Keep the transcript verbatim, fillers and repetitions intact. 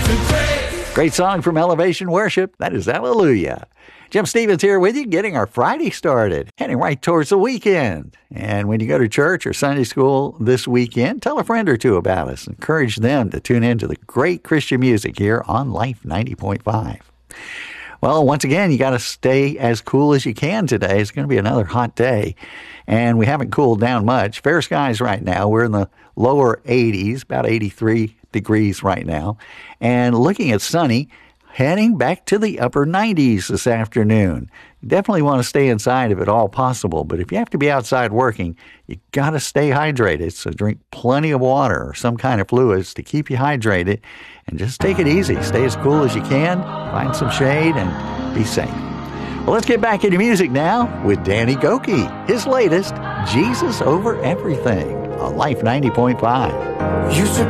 Great song from Elevation Worship. That is Hallelujah. Jim Stevens here with you, getting our Friday started, heading right towards the weekend. And when you go to church or Sunday school this weekend, tell a friend or two about us. Encourage them to tune in to the great Christian music here on Life ninety point five. Well, once again, you got to stay as cool as you can today. It's going to be another hot day, and we haven't cooled down much. Fair skies right now. We're in the lower eighties, about eighty-three degrees right now, and looking at sunny, heading back to the upper nineties this afternoon. You definitely want to stay inside if at all possible, but if you have to be outside working, you got to stay hydrated, so drink plenty of water or some kind of fluids to keep you hydrated, and just take it easy. Stay as cool as you can, find some shade, and be safe. Well, let's get back into music now with Danny Gokey, his latest, Jesus Over Everything, on Life ninety point five. Used to